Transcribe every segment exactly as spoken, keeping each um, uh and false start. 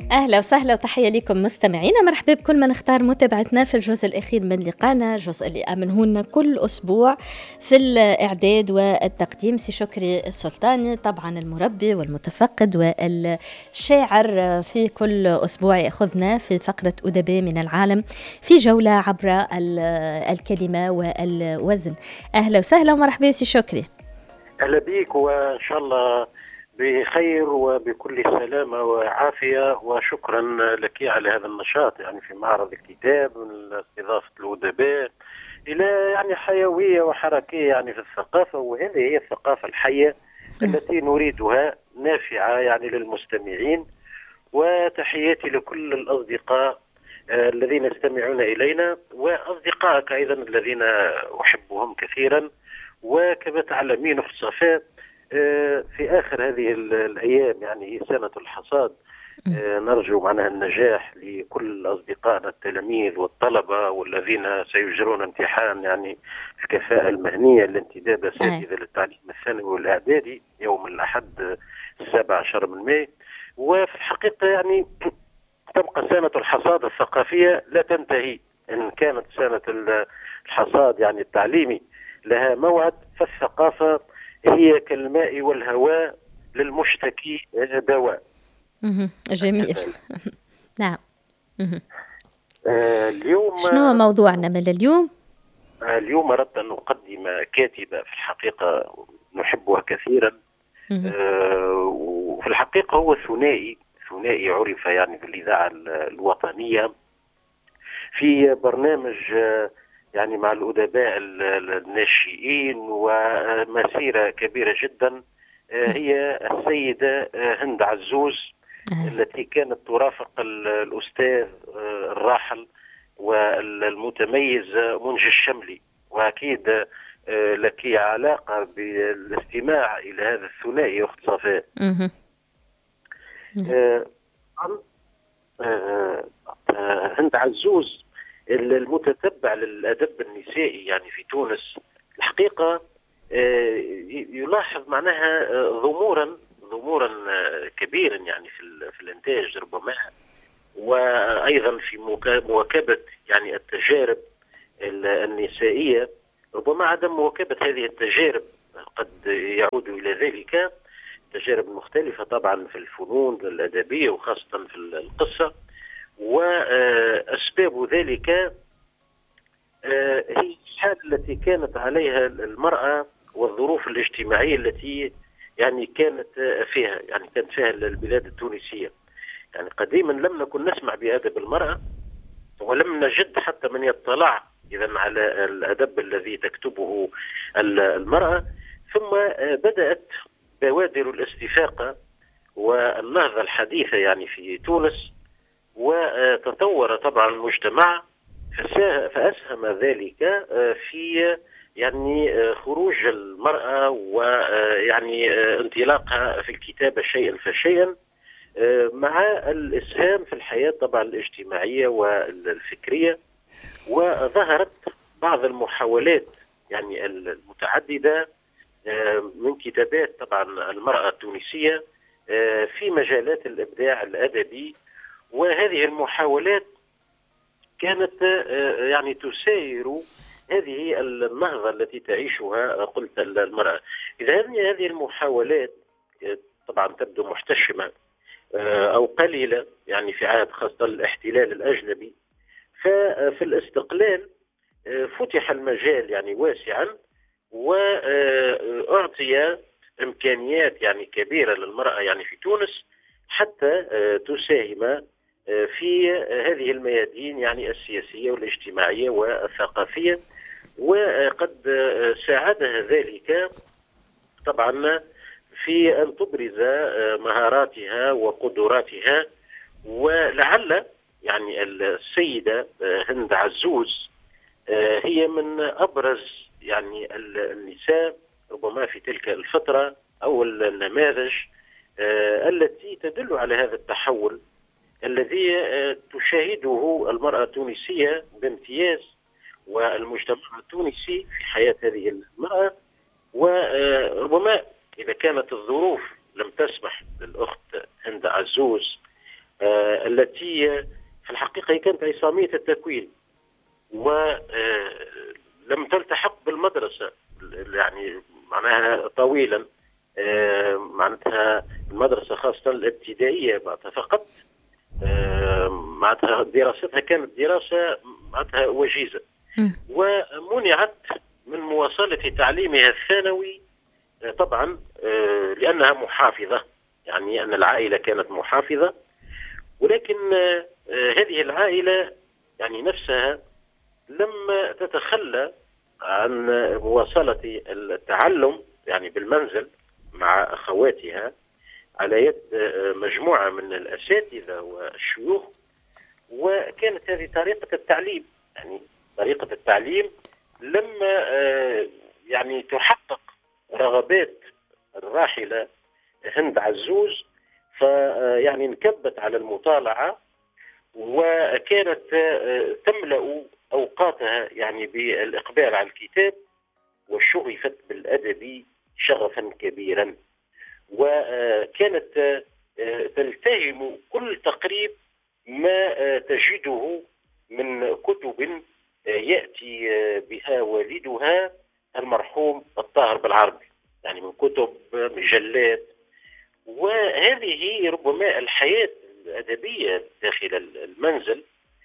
أهلا وسهلا وتحية لكم مستمعينا، مرحبا بكل من اختار متابعتنا في الجزء الأخير من لقانا، الجزء اللي أمنهن كل أسبوع في الإعداد والتقديم سي شكري السلطاني، طبعا المربي والمتفقد والشاعر في كل أسبوع يأخذنا في فقرة أدباء من العالم في جولة عبر الكلمة والوزن. أهلا وسهلا ومرحبا سي شكري. أهلا بيك وإن شاء الله بخير وبكل سلامة وعافية، وشكرا لك على هذا النشاط يعني في معرض الكتاب من استضافة الأدباء إلى يعني حيوية وحركية يعني في الثقافة، وهذه هي الثقافة الحية التي نريدها نافعة يعني للمستمعين. وتحياتي لكل الأصدقاء الذين يستمعون إلينا وأصدقائك أيضا الذين أحبهم كثيرا. وكما تعلمين أخت صفاء في آخر هذه الأيام يعني سنة الحصاد، نرجو معناها النجاح لكل أصدقائنا التلاميذ والطلبة والذين سيجرون امتحان يعني الكفاءة المهنية لانتداب أساتذة للتعليم الثانوي والإعدادي يوم الأحد السابع عشر من ماي. وفي الحقيقة يعني تبقى سنة الحصاد الثقافية لا تنتهي. إن كانت سنة الحصاد يعني التعليمي لها موعد، فالثقافة هي كالماء والهواء للمشتكي دواء. جميل. نعم. آه اليوم شنو هو موضوعنا من اليوم؟ آه اليوم أردت أن أقدم كاتبة في الحقيقة نحبها كثيرا. آه وفي الحقيقة هو ثنائي ثنائي عرف يعني في الإذاعة الوطنية في برنامج آه يعني مع الأدباء الناشئين ومسيرة كبيرة جدا. هي السيدة هند عزوز التي كانت ترافق الأستاذ الراحل والمتميز منجي الشملي، وأكيد لك علاقة بالاستماع إلى هذا الثنائي أخت صفاء. هند عزوز المتتبع للأدب النسائي يعني في تونس الحقيقة يلاحظ معناها ضمورا ضمورا كبيرا يعني في في الانتاج ربما، وايضا في مواكبه يعني التجارب النسائيه. ربما عدم مواكبه هذه التجارب قد يعود الى ذلك تجارب مختلفه طبعا في الفنون الادبيه وخاصه في القصه. وأسباب ذلك هي الحالة التي كانت عليها المرأة والظروف الاجتماعية التي يعني كانت فيها يعني كانت فيها البلاد التونسية. يعني قديما لم نكن نسمع بأدب المرأة، ولم نجد حتى من يطلع إذن على الأدب الذي تكتبه المرأة. ثم بدأت بوادر الاستفاقة والنهضة الحديثة يعني في تونس، وتطور طبعا المجتمع، فأسهم ذلك في يعني خروج المرأة ويعني انطلاقها في الكتابة شيئا فشيئا، مع الإسهام في الحياة طبعا الاجتماعية والفكرية. وظهرت بعض المحاولات يعني المتعددة من كتابات طبعا المرأة التونسية في مجالات الإبداع الأدبي، وهذه المحاولات كانت يعني تساير هذه النهضة التي تعيشها قلت المرأة. إذا هذه المحاولات طبعا تبدو محتشمة أو قليلة يعني في عهد خاصة الاحتلال الأجنبي، ففي الاستقلال فتح المجال يعني واسعا، وأعطي إمكانيات يعني كبيرة للمرأة يعني في تونس حتى تساهم في هذه الميادين يعني السياسية والاجتماعية والثقافية. وقد ساعدها ذلك طبعا في أن تبرز مهاراتها وقدراتها. ولعل يعني السيدة هند عزوز هي من أبرز يعني النساء ربما في تلك الفترة أو النماذج التي تدل على هذا التحول الذي تشاهده المرأة التونسية بامتياز والمجتمع التونسي في حياة هذه المرأة. وربما إذا كانت الظروف لم تسمح للأخت هند عزوز التي في الحقيقة كانت عصامية التكوين ولم تلتحق بالمدرسة يعني معناها طويلا. معناتها المدرسة خاصة الابتدائية معناتها فقط معناتها دراستها كانت دراسة معناتها وجيزة، ومنعت من مواصلة تعليمها الثانوي طبعا لأنها محافظة، يعني أن العائلة كانت محافظة. ولكن هذه العائلة يعني نفسها لم تتخلى عن مواصلة التعلم يعني بالمنزل مع أخواتها على يد مجموعة من الأساتذة والشيوخ. وكانت هذه طريقة التعليم، يعني طريقة التعليم لما يعني تحقق رغبات الراحلة هند عزوز فيعني انكبت على المطالعة، وكانت تملأ أوقاتها يعني بالإقبال على الكتاب، وشغفت بالأدب شغفا كبيرا، وكانت تلتهم كل تقريب ما تجده من كتب يأتي بها والدها المرحوم الطاهر بالعربي، يعني من كتب مجلات. وهذه ربما الحياة الأدبية داخل المنزل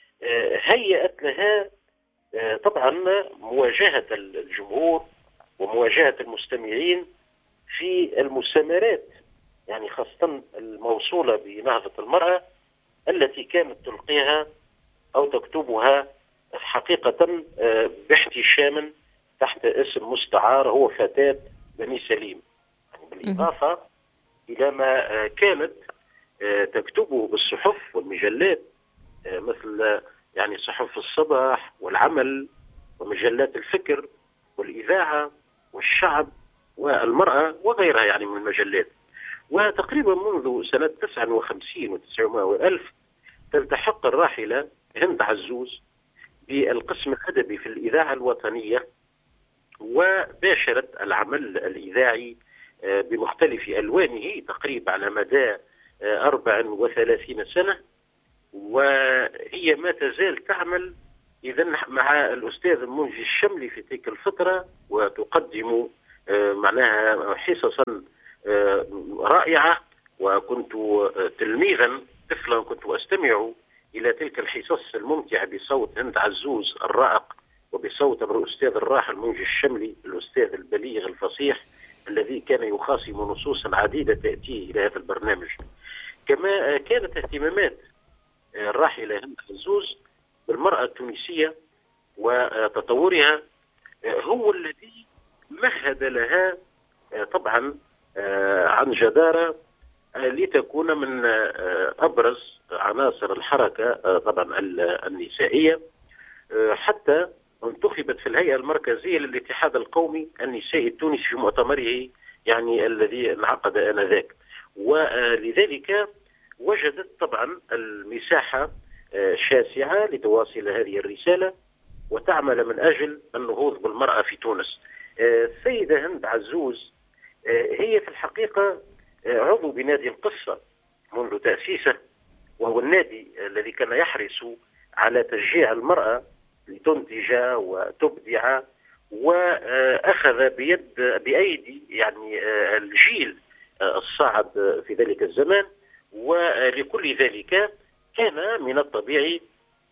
هيأت لها طبعا مواجهة الجمهور ومواجهة المستمعين في المسامرات، يعني خاصة الموصولة بنهضة المرأة التي كانت تلقيها أو تكتبها حقيقة باحتشام تحت اسم مستعار هو فتاة بني سليم، يعني بالإضافة إلى ما كانت تكتبه بالصحف والمجلات مثل يعني صحف الصباح والعمل ومجلات الفكر والإذاعة والشعب والمرأة وغيرها يعني من المجلات. وتقريبا منذ سنة تسعة وخمسين وتسعمائة وألف تلتحق الراحلة هند عزوز بالقسم الأدبي في الإذاعة الوطنية، وباشرت العمل الإذاعي بمختلف ألوانه تقريبا على مدى أربع وثلاثين سنة. وهي ما تزال تعمل إذا مع الأستاذ المنجي الشملي في تلك الفترة، وتقدم معناها حصصا رائعة. وكنت تلميذا طفلا كنت أستمع إلى تلك الحصص الممتعة بصوت هند عزوز الرائق وبصوت الأستاذ الراحل المنجي الشملي الأستاذ البليغ الفصيح الذي كان يخاصم نصوصا عديدة تأتيه إلى هذا البرنامج. كما كانت اهتمامات الراحلة هند عزوز بالمرأة التونسية وتطورها هو الذي مهد لها طبعا عن جدارة لتكون من أبرز عناصر الحركة طبعا النسائية، حتى انتخبت في الهيئة المركزية للاتحاد القومي النسائي التونسي في مؤتمره يعني الذي انعقد آنذاك. ولذلك وجدت طبعا المساحة شاسعة لتواصل هذه الرسالة وتعمل من أجل النهوض بالمرأة في تونس. السيدة هند عزوز هي في الحقيقة عضو بنادي القصة منذ تأسيسه، وهو النادي الذي كان يحرص على تشجيع المرأة لتنتج وتبدع، وأخذ بيد بأيدي يعني الجيل الصاعد في ذلك الزمان. ولكل ذلك كان من الطبيعي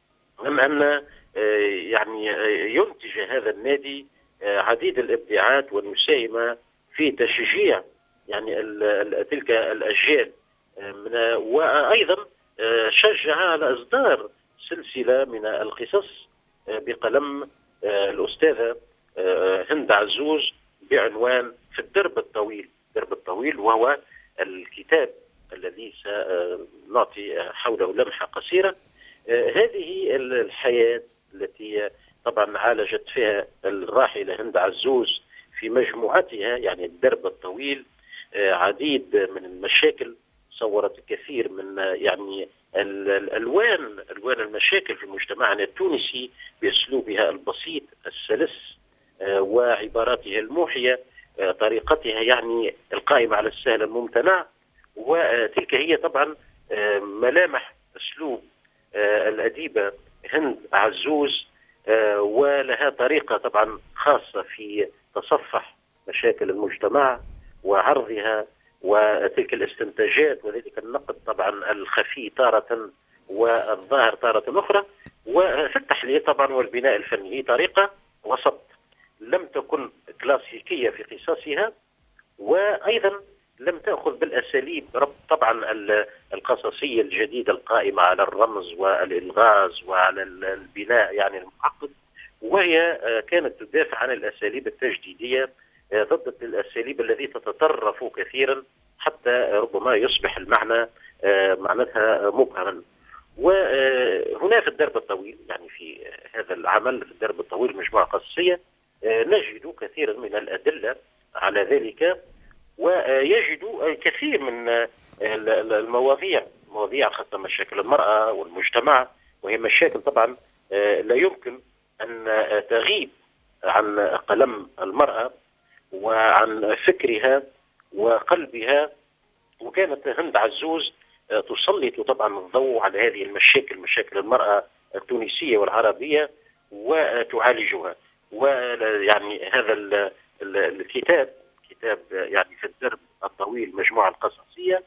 أن يعني ينتج هذا النادي عديد الابداعات والمساهمة في تشجيع يعني تلك الأجيال، وأيضا شجع على إصدار سلسلة من القصص بقلم الأستاذة هند عزوز بعنوان في الدرب الطويل. الدرب الطويل وهو الكتاب الذي سنعطي حوله لمحة قصيرة. هذه الحياة التي طبعا عالجت فيها الراحلة هند عزوز في مجموعتها يعني الدرب الطويل عديد من المشاكل، صورت الكثير من يعني الألوان ألوان المشاكل في مجتمعنا التونسي بأسلوبها البسيط السلس وعباراتها الموحية، طريقتها يعني القائمة على السهل الممتنع. وتلك هي طبعا ملامح أسلوب الأديبة هند عزوز، ولها طريقة طبعا خاصة في تصفح مشاكل المجتمع وعرضها، وتلك الاستنتاجات وذلك النقد طبعا الخفي تارة والظاهر تارة أخرى، وفي التحليل طبعا والبناء الفني. هي طريقة وسط لم تكن كلاسيكية في قصصها، وأيضا لم تأخذ بالأساليب طبعا القصصية الجديدة القائمة على الرمز والإلغاز وعلى البناء يعني المعقد، وهي كانت تدافع عن الأساليب التجديدية ضد الأساليب التي تتطرف كثيرا حتى ربما يصبح المعنى معناتها مبهما. وهنا في الدرب الطويل، يعني في هذا العمل في الدرب الطويل مجموعة قصصية، نجد كثيرا من الأدلة على ذلك، ويجد كثير من المواضيع مواضيع خاصة مشاكل المرأة والمجتمع، وهي مشاكل طبعا لا يمكن أن تغيب عن قلم المرأة وعن فكرها وقلبها. وكانت هند عزوز تسلط طبعا الضوء على هذه المشاكل، مشاكل المرأة التونسية والعربية، وتعالجها. ويعني هذا الكتاب كتاب يعني في الدرب الطويل مجموعة القصصية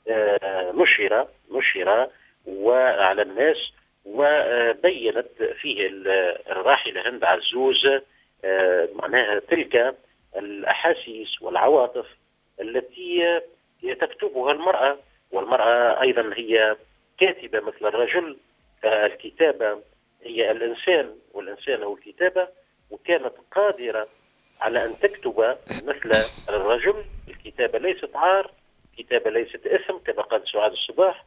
نشر نشر وعلى الناس، وبينت فيه الراحلة هند عزوز معناها تلك الأحاسيس والعواطف التي تكتبها المرأة، والمرأة أيضا هي كاتبة مثل الرجل. الكتابة هي الإنسان والإنسان هو الكتابة، وكانت قادرة على أن تكتب مثل الرجل. الكتابة ليست عار، الكتابة ليست إثم كما قال سعاد الصباح،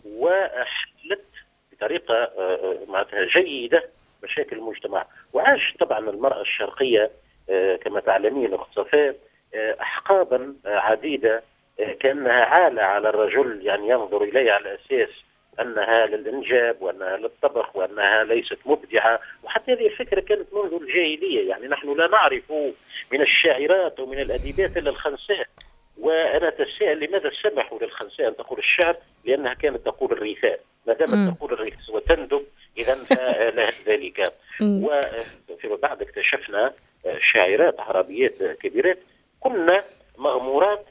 وحلت بطريقة معناتها جيدة مشاكل المجتمع. وعاش طبعا المرأة الشرقية كما تعلمين أخت صفاء أحقابا عديدة كأنها عالة على الرجل، يعني ينظر إليها على أساس أنها للإنجاب وأنها للطبخ وأنها ليست مبدعة. وحتى هذه الفكرة كانت منذ الجاهلية، يعني نحن لا نعرف من الشاعرات ومن الأديبات إلا الخنساء، وأنا أتساءل لماذا سمحوا للخنساء أن تقول الشعر، لأنها كانت تقول الريثاء. ما دامت تقول الريث وتندب إذا فلا ذلك. وفيما بعد اكتشفنا شاعرات عربيات كبيرات كنا مغمورات